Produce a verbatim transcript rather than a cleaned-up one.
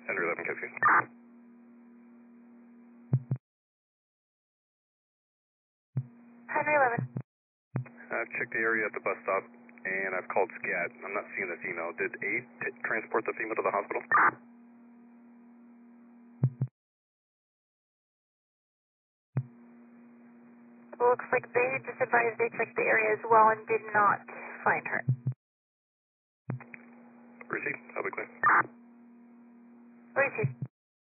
Henry eleven, Cascade. Henry eleven. I've checked the area at the bus stop, and I've called SCAT. I'm not seeing this email. Did eight t- transport the female to the hospital? Looks like they just advised they checked the area as well and did not find her. Received. I'll be clear. Received.